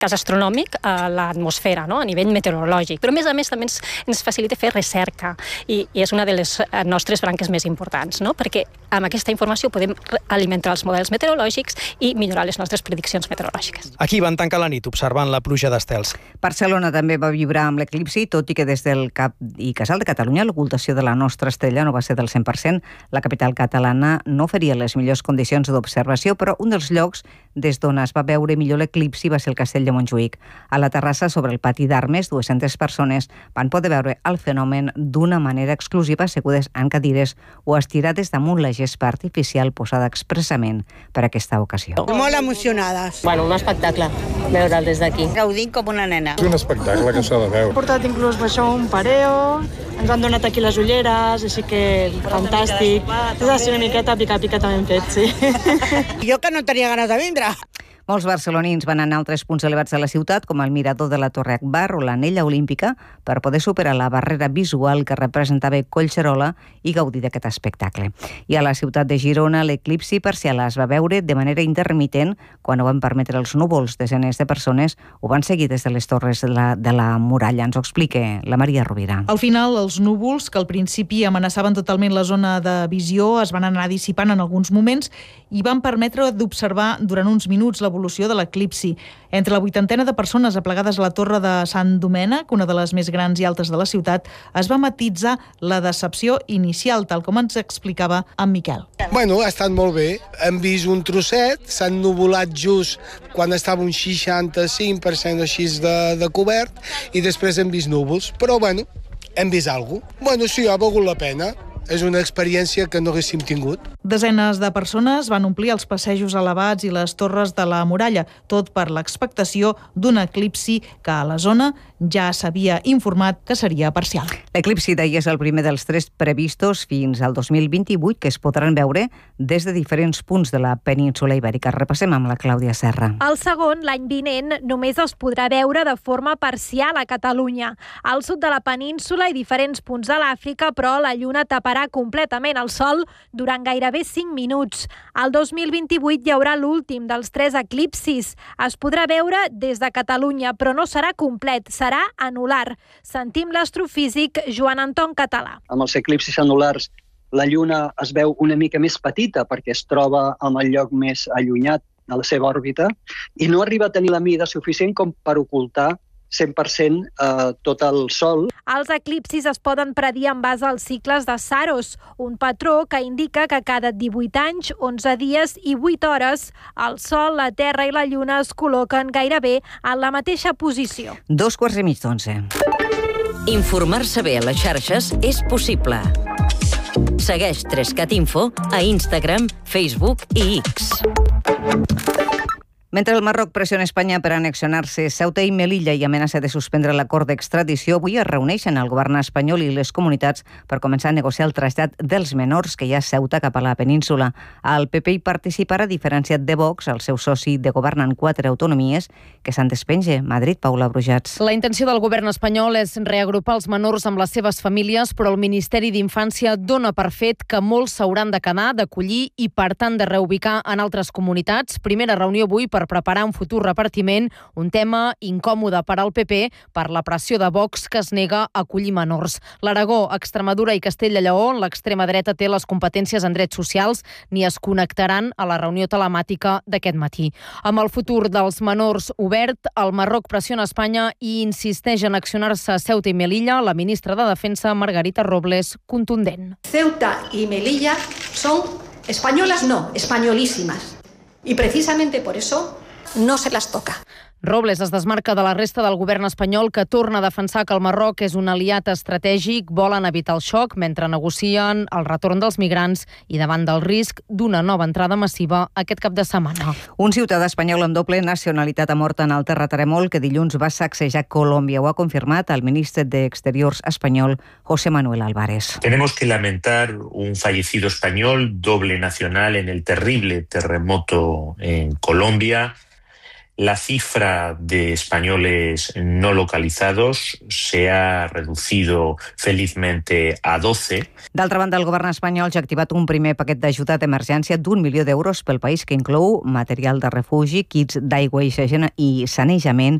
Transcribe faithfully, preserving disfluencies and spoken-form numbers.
cas astronòmic a l'atmosfera, no? A nivell meteorològic. Però, a més a més, també ens, ens facilita fer recerca i, i és una de les nostres branques més importants, no? Perquè amb aquesta informació podem alimentar els models meteorològics i millorar les nostres prediccions meteorològiques. Aquí van tancar la nit observant la pluja d'estels. Barcelona també va vibrar amb l'eclipsi, tot i que des del Cap i Casal de Catalunya l'ocultació de la nostra estrella no va ser del cent per cent. La capital catalana no oferia les millors condicions d'observació, però un dels llocs des d'on es va veure millor l'eclipsi va ser el Castell de Montjuïc. A la terrassa, sobre el pati d'Armes, dues-centes persones van poder veure el fenomen d'una manera exclusiva, assegudes en cadires o estirades damunt la gespa artificial posada expressament per a aquesta ocasió. Molt emocionades. Bueno, un espectacle, veure'l des d'aquí. Gaudint com una nena. És un espectacle que s'ha de veure. Hem portat inclús això, un pareo, ens han donat aquí les ulleres, així que fantàstic. És així una miqueta pica-pica també hem fet, sí. Jo que no tenia ganes de vindre. Molts barcelonins van anar a altres punts elevats de la ciutat, com el mirador de la Torre Akbar o l'Anella Olímpica, per poder superar la barrera visual que representava Collserola i gaudir d'aquest espectacle. I a la ciutat de Girona, l'eclipsi parcial es va veure de manera intermitent quan ho van permetre els núvols. Desenes de persones ho van seguir des de les torres de la, de la muralla. Ens ho explica la Maria Rovira. Al final, els núvols, que al principi amenaçaven totalment la zona de visió, es van anar dissipant en alguns moments i van permetre d'observar durant uns minuts l'evolució de l'eclipsi. Entre la vuitantena de persones aplegades a la torre de Sant Domènec, una de les més grans i altes de la ciutat, es va matitzar la decepció inicial, tal com ens explicava en Miquel. Bueno, ha estat molt bé. Hem vist un trosset, s'han nuvolat just quan estava un seixanta-cinc per cent així de, de cobert i després hem vist núvols. Però, bueno, hem vist alguna cosa. Bueno, sí, ha valgut la pena. És una experiència que no haguéssim tingut. Desenes de persones van omplir els passejos elevats i les torres de la muralla, tot per l'expectació d'un eclipsi que a la zona ja s'havia informat que seria parcial. L'eclipsi d'ahir és el primer dels tres previstos fins al dos mil vint-i-vuit que es podran veure des de diferents punts de la península ibèrica. Repassem amb la Clàudia Serra. El segon, l'any vinent, només es podrà veure de forma parcial a Catalunya. Al sud de la península i diferents punts de l'Àfrica, però la lluna taparà completament el sol durant gairebé cinc minuts. Al dos mil vint-i-vuit hi haurà l'últim dels tres eclipsis. Es podrà veure des de Catalunya, però no serà complet, serà anular. Sentim l'astrofísic Joan Anton Català. Amb els eclipsis anulars la lluna es veu una mica més petita perquè es troba en el lloc més allunyat de la seva òrbita i no arriba a tenir la mida suficient com per ocultar cent per cent eh, tot el Sol. Els eclipsis es poden predir en base als cicles de Saros, un patró que indica que cada divuit anys, onze dies i vuit hores, el Sol, la Terra i la Lluna es col·loquen gairebé en la mateixa posició. Dos quarts i mig d'onze. Informar-se bé a les xarxes és possible. Segueix Trescat Info a Instagram, Facebook i X. Mentre el Marroc pressiona Espanya per annexionar-se Ceuta i Melilla i amenaça de suspendre l'acord d'extradició, avui es reuneixen el govern espanyol i les comunitats per començar a negociar el trasllat dels menors que hi ha a Ceuta cap a la península. El P P hi participarà, diferenciat de Vox, el seu soci de govern en quatre autonomies, que se'n despenge. Madrid, Paula Brujats. La intenció del govern espanyol és reagrupar els menors amb les seves famílies, però el Ministeri d'Infància dona per fet que molts s'hauran de quedar, d'acollir i, per tant, de reubicar en altres comunitats. Primera reunió avui per per preparar un futur repartiment, un tema incòmode per al P P per la pressió de Vox que es nega a acollir menors. L'Aragó, Extremadura i Castella i Lleó, on l'extrema dreta té les competències en drets socials, ni es connectaran a la reunió telemàtica d'aquest matí. Amb el futur dels menors obert, el Marroc pressiona Espanya i insisteix en accionar-se a Ceuta i Melilla. La ministra de Defensa, Margarita Robles, contundent. Ceuta y Melilla son españolas, no, españolísimas. Y precisamente por eso no se las toca. Robles es desmarca de la resta del govern espanyol que torna a defensar que el Marroc és un aliat estratègic, volen evitar el xoc mentre negocien el retorn dels migrants i davant del risc d'una nova entrada massiva aquest cap de setmana. Un ciutadà espanyol amb doble nacionalitat ha mort en el terratrèmol que dilluns va sacsejar Colòmbia. Ho ha confirmat el ministre d'Exteriors espanyol, José Manuel Álvarez. Tenemos que lamentar un fallecido español, doble nacional, en el terrible terremoto en Colombia. la cifra de españoles no localizados se ha reducido felizmente a doce. D'altra banda, el govern espanyol ja ha activat un primer paquet d'ajuda d'emergència d'un milió d'euros pel país que inclou material de refugi, kits d'aigua i sanejament